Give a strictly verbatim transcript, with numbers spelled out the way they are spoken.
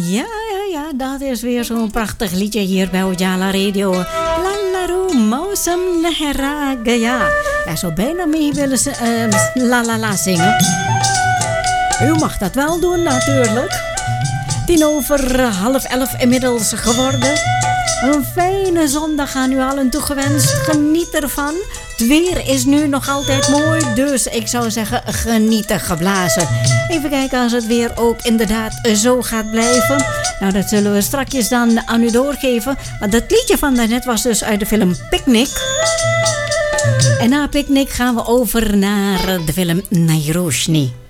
Ja, ja, ja, dat is weer zo'n prachtig liedje hier bij Ujala Radio. Lalaru Mausam Nehra Gaya. Ja, zo bijna mee willen ze uh, la la la zingen. U mag dat wel doen natuurlijk. Tien over half elf inmiddels geworden. Een fijne zondag aan u allen toegewenst. Geniet ervan. Het weer is nu nog altijd mooi, dus ik zou zeggen genieten geblazen. Even kijken als het weer ook inderdaad zo gaat blijven. Nou, dat zullen we strakjes dan aan u doorgeven. Want dat liedje van daarnet was dus uit de film Picnic. En na Picnic gaan we over naar de film Nairoshni.